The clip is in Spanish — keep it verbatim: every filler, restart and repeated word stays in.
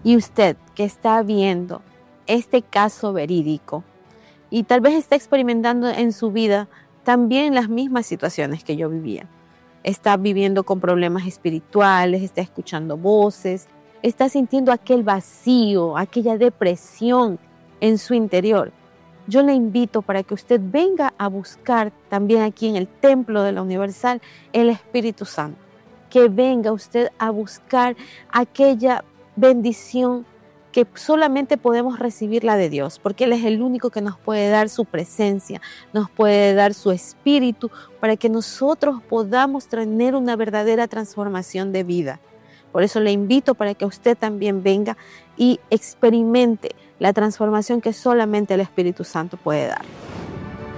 Y usted que está viendo este caso verídico y tal vez está experimentando en su vida también las mismas situaciones que yo vivía. Está viviendo con problemas espirituales, está escuchando voces, está sintiendo aquel vacío, aquella depresión en su interior. Yo le invito para que usted venga a buscar también aquí en el Templo de la Universal el Espíritu Santo. Que venga usted a buscar aquella bendición que solamente podemos recibirla de Dios, porque Él es el único que nos puede dar su presencia, nos puede dar su espíritu para que nosotros podamos tener una verdadera transformación de vida. Por eso le invito para que usted también venga y experimente la transformación que solamente el Espíritu Santo puede dar.